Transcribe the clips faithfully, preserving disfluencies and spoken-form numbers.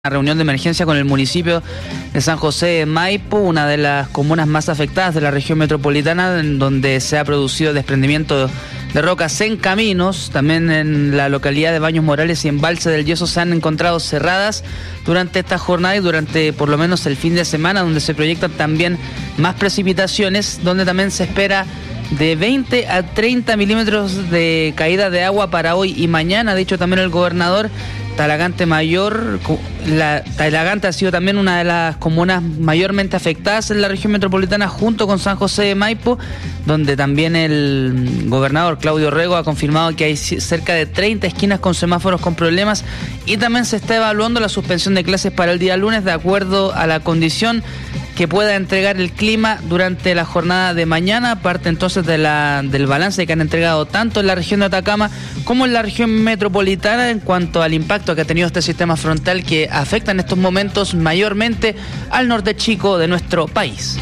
Una reunión de emergencia con el municipio de San José de Maipo, una de las comunas más afectadas de la región metropolitana, en donde se ha producido desprendimiento de rocas en caminos. También en la localidad de Baños Morales y Embalse del Yeso se han encontrado cerradas durante esta jornada y durante por lo menos el fin de semana, donde se proyectan también más precipitaciones, donde también se espera de veinte a treinta milímetros de caída de agua para hoy y mañana. Ha dicho también el gobernador. Talagante Mayor, la, Talagante ha sido también una de las comunas mayormente afectadas en la región metropolitana, junto con San José de Maipo, donde también el gobernador Claudio Rego ha confirmado que hay cerca de treinta esquinas con semáforos con problemas, y también se está evaluando la suspensión de clases para el día lunes de acuerdo a la condición que pueda entregar el clima durante la jornada de mañana. Parte entonces de la, del balance que han entregado tanto en la región de Atacama como en la región metropolitana en cuanto al impacto que ha tenido este sistema frontal que afecta en estos momentos mayormente al norte chico de nuestro país.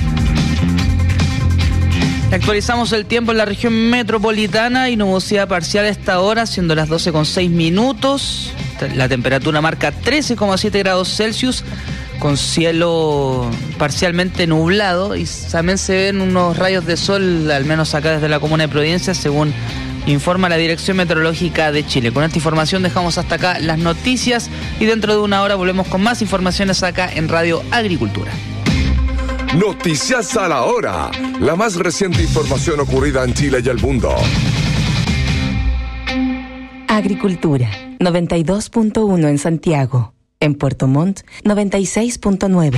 Actualizamos el tiempo en la región metropolitana y nubosidad parcial a esta hora, siendo las doce con seis minutos. La temperatura marca trece coma siete grados Celsius, con cielo parcialmente nublado, y también se ven unos rayos de sol, al menos acá desde la comuna de Providencia, según informa la Dirección Meteorológica de Chile. Con esta información dejamos hasta acá las noticias y dentro de una hora volvemos con más informaciones acá en Radio Agricultura. Noticias a la hora, la más reciente información ocurrida en Chile y el mundo. Agricultura, noventa y dos punto uno en Santiago. En Puerto Montt, noventa y seis punto nueve.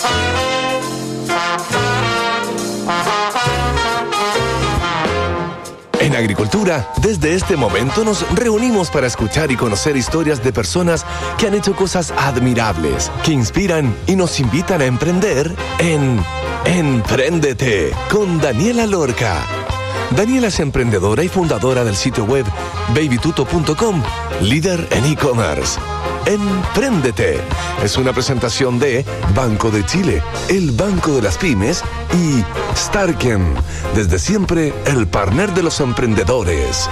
En Agricultura, desde este momento nos reunimos para escuchar y conocer historias de personas que han hecho cosas admirables, que inspiran y nos invitan a emprender en Empréndete con Daniela Lorca. Daniela es emprendedora y fundadora del sitio web baby tuto punto com, líder en e-commerce. Empréndete es una presentación de Banco de Chile, el Banco de las Pymes, y Starken, desde siempre el partner de los emprendedores.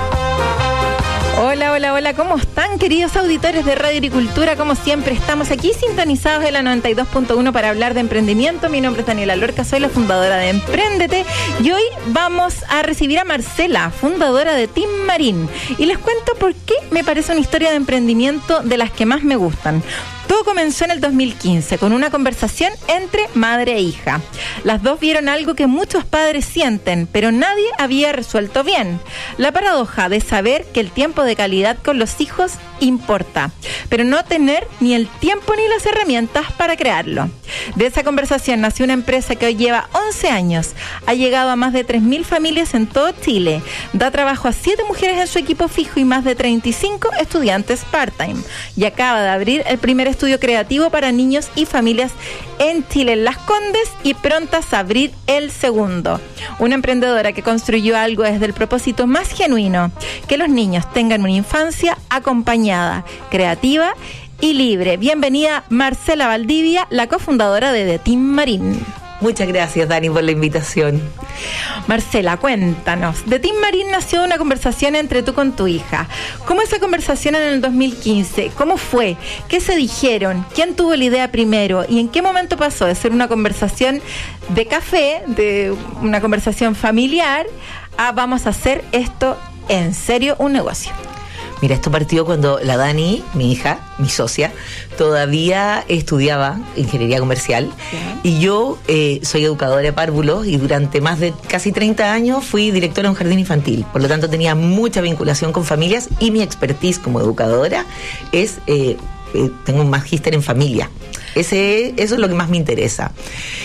Hola, hola, hola, ¿cómo están, queridos auditores de Radio Agricultura? Como siempre, estamos aquí sintonizados en la noventa y dos punto uno para hablar de emprendimiento. Mi nombre es Daniela Lorca, soy la fundadora de Empréndete, y hoy vamos a recibir a Marcela, fundadora de Team Marín, y les cuento por qué me parece una historia de emprendimiento de las que más me gustan. Todo comenzó en el dos mil quince con una conversación entre madre e hija. Las dos vieron algo que muchos padres sienten, pero nadie había resuelto bien: la paradoja de saber que el tiempo de calidad con los hijos importa, pero no tener ni el tiempo ni las herramientas para crearlo. De esa conversación nació una empresa que hoy lleva once años, ha llegado a más de tres mil familias en todo Chile, da trabajo a siete mujeres en su equipo fijo y más de treinta y cinco estudiantes part-time, y acaba de abrir el primer estudio creativo para niños y familias en Chile, en Las Condes, y prontas a abrir el segundo. Una emprendedora que construyó algo desde el propósito más genuino: que los niños tengan una infancia acompañada, creativa y libre. Bienvenida, Marcela Valdivia, la cofundadora de The Team Marín. Muchas gracias, Dani, por la invitación. Marcela, cuéntanos. The Team Marín nació de una conversación entre tú con tu hija. ¿Cómo esa conversación en el dos mil quince? ¿Cómo fue? ¿Qué se dijeron? ¿Quién tuvo la idea primero? ¿Y en qué momento pasó de ser una conversación de café, de una conversación familiar, a vamos a hacer esto en serio, un negocio? Mira, esto partió cuando la Dani, mi hija, mi socia, todavía estudiaba ingeniería comercial. Sí. Y yo eh, soy educadora de párvulos y durante más de casi treinta años fui directora de un jardín infantil. Por lo tanto, tenía mucha vinculación con familias y mi expertise como educadora es, eh, eh, tengo un magíster en familia. Ese, eso es lo que más me interesa.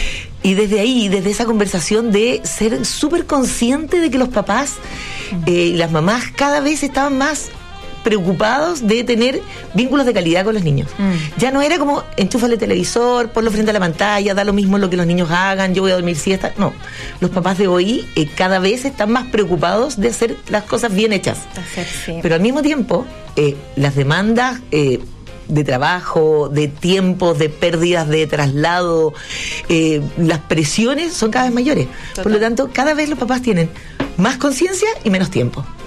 Y desde ahí, desde esa conversación de ser súper consciente de que los papás y eh, las mamás cada vez estaban más preocupados de tener vínculos de calidad con los niños. Mm. Ya no era como enchúfale el televisor, ponlo frente a la pantalla, da lo mismo lo que los niños hagan, yo voy a dormir siesta. No, los papás de hoy eh, cada vez están más preocupados de hacer las cosas bien hechas. Hacer, sí. Pero al mismo tiempo, eh, las demandas eh, de trabajo, de tiempos, de pérdidas de traslado, eh, las presiones son cada vez mayores. Total. Por lo tanto, cada vez los papás tienen más conciencia y menos tiempo.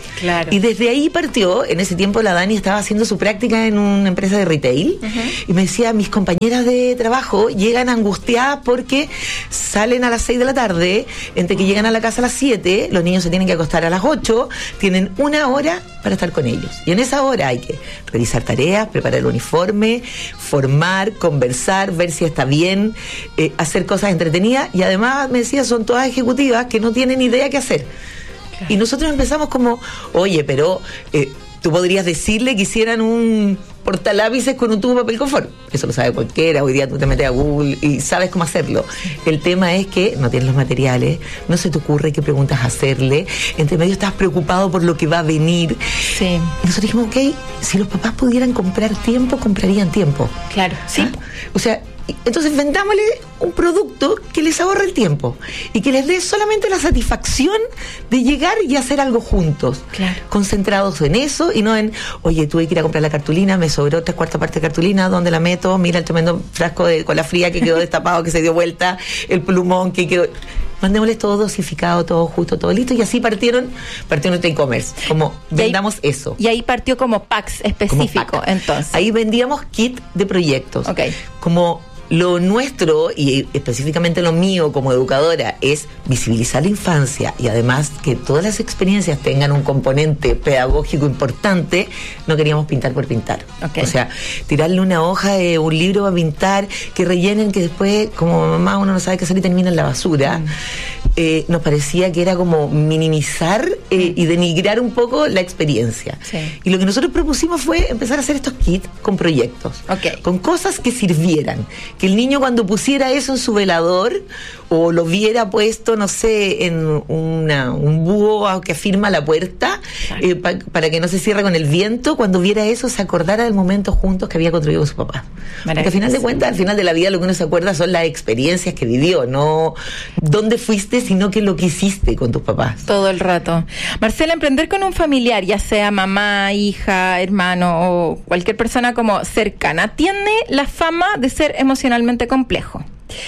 Claro. Y desde ahí partió. En ese tiempo la Dani estaba haciendo su práctica en una empresa de retail, uh-huh. y me decía, mis compañeras de trabajo llegan angustiadas porque salen a las seis de la tarde, entre que llegan a la casa a las siete, los niños se tienen que acostar a las ocho, tienen una hora para estar con ellos. Y en esa hora hay que revisar tareas, preparar el uniforme, formar, conversar, ver si está bien, eh, hacer cosas entretenidas, y además me decía, son todas ejecutivas que no tienen idea qué hacer. Claro. Y nosotros empezamos como, oye, pero eh, tú podrías decirle que hicieran un portalápices con un tubo de papel confort. Eso lo sabe cualquiera. Hoy día tú te metes a Google y sabes cómo hacerlo. El tema es que no tienes los materiales, no se te ocurre qué preguntas hacerle, entre medio estás preocupado por lo que va a venir. Sí. Y nosotros dijimos, ok, si los papás pudieran comprar tiempo, comprarían tiempo. Claro, sí. ¿Ah? O sea, entonces vendámosle un producto que les ahorre el tiempo y que les dé solamente la satisfacción de llegar y hacer algo juntos, claro. concentrados en eso y no en, oye, tuve que ir a comprar la cartulina, me sobró tres cuartas partes de cartulina, ¿dónde la meto? Mira el tremendo frasco de cola fría que quedó destapado, que se dio vuelta, el plumón que quedó... Mandémosles todo dosificado, todo justo, todo listo, y así partieron, partió nuestro e-commerce, como vendamos y ahí, eso. Y ahí partió como packs específico, como pack. Entonces. Ahí vendíamos kit de proyectos. Okay. Como lo nuestro, y específicamente lo mío como educadora, es visibilizar la infancia y además que todas las experiencias tengan un componente pedagógico importante. No queríamos pintar por pintar. Okay. O sea, tirarle una hoja de un libro a pintar, que rellenen, que después, como mamá, uno no sabe qué hacer y termina en la basura. Mm. Eh, nos parecía que era como minimizar eh, y denigrar un poco la experiencia. Sí. Y lo que nosotros propusimos fue empezar a hacer estos kits con proyectos, okay. con cosas que sirvieran. Que el niño cuando pusiera eso en su velador o lo viera puesto, no sé, en una, un búho que afirma la puerta, claro. eh, pa, para que no se cierre con el viento, cuando viera eso se acordara del momento juntos que había construido con su papá. Porque al final de cuentas, al final de la vida lo que uno se acuerda son las experiencias que vivió, no dónde fuiste, sino que lo que hiciste con tus papás. Todo el rato. Marcela, emprender con un familiar, ya sea mamá, hija, hermano o cualquier persona como cercana, tiene la fama de ser emocionalmente complejo.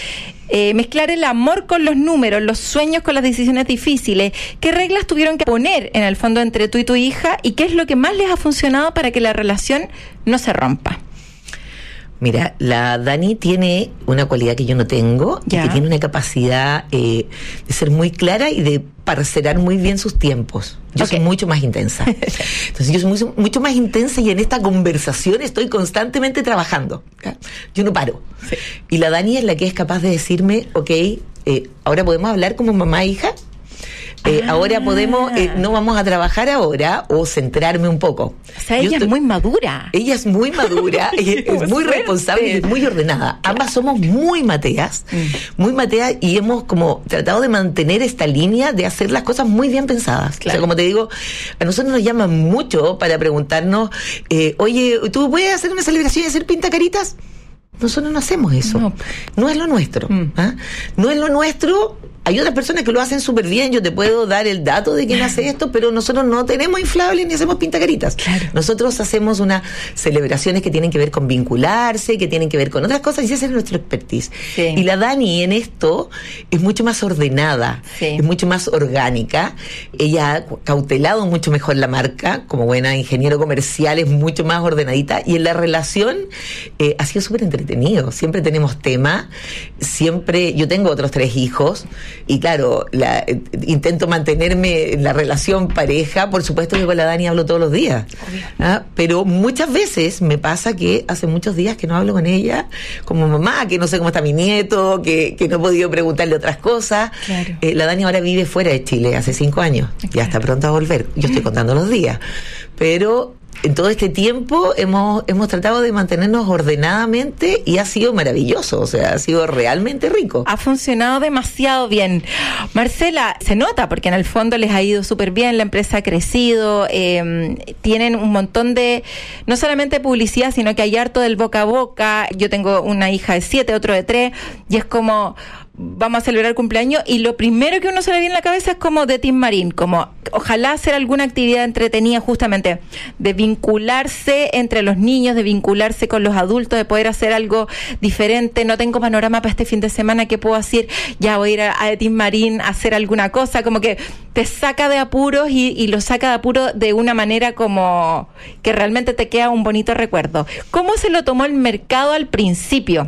Eh, mezclar el amor con los números, los sueños con las decisiones difíciles. ¿Qué reglas tuvieron que poner en el fondo entre tú y tu hija? ¿Y qué es lo que más les ha funcionado para que la relación no se rompa? Mira, la Dani tiene una cualidad que yo no tengo, y que tiene una capacidad eh, de ser muy clara y de parcelar muy bien sus tiempos. Yo okay. soy mucho más intensa. Entonces yo soy muy, mucho más intensa y en esta conversación estoy constantemente trabajando. Yo no paro. Sí. Y la Dani es la que es capaz de decirme, ok, eh, ahora podemos hablar como mamá e hija. Eh, ah. Ahora podemos, eh, no vamos a trabajar ahora o centrarme un poco. O sea, ella estoy, es muy madura. Ella es muy madura, ella es muy responsable y es muy ordenada. Ambas somos muy mateas, mm. muy mateas y hemos como tratado de mantener esta línea de hacer las cosas muy bien pensadas. Claro. O sea, como te digo, a nosotros nos llaman mucho para preguntarnos, eh, oye, ¿tú puedes hacer una celebración y hacer pintacaritas? Nosotros no hacemos eso. No, no es lo nuestro. Mm. ¿Ah? No es lo nuestro. Hay otras personas que lo hacen súper bien. Yo te puedo dar el dato de quién hace esto, pero nosotros no tenemos inflables ni hacemos pintacaritas. Claro. Nosotros hacemos unas celebraciones que tienen que ver con vincularse, que tienen que ver con otras cosas, y ese es nuestro expertise. Sí. Y la Dani en esto es mucho más ordenada, sí. es mucho más orgánica. Ella ha cautelado mucho mejor la marca, como buena ingeniero comercial, es mucho más ordenadita. Y en la relación eh, ha sido súper entretenido. Siempre tenemos tema, siempre, yo tengo otros tres hijos, y claro, la, eh, intento mantenerme en la relación pareja. Por supuesto que con la Dani hablo todos los días, ¿ah? Pero muchas veces me pasa que hace muchos días que no hablo con ella como mamá, que no sé cómo está mi nieto, que, que no he podido preguntarle otras cosas. Claro. eh, la Dani ahora vive fuera de Chile hace cinco años, claro. Ya está pronto a volver. Yo estoy contando los días, pero en todo este tiempo hemos hemos tratado de mantenernos ordenadamente y ha sido maravilloso, o sea, ha sido realmente rico. Ha funcionado demasiado bien. Marcela, se nota porque en el fondo les ha ido súper bien, la empresa ha crecido, eh, tienen un montón de, no solamente publicidad, sino que hay harto del boca a boca. Yo tengo una hija de siete, otro de tres, y es como, vamos a celebrar el cumpleaños y lo primero que uno se le viene en la cabeza es como de Tim Marín, como ojalá hacer alguna actividad entretenida justamente, de vincularse entre los niños, de vincularse con los adultos, de poder hacer algo diferente. No tengo panorama para este fin de semana, ¿qué puedo hacer? Ya voy a ir a, a Tim Marín a hacer alguna cosa, como que te saca de apuros y, y lo saca de apuros de una manera como que realmente te queda un bonito recuerdo. ¿Cómo se lo tomó el mercado al principio?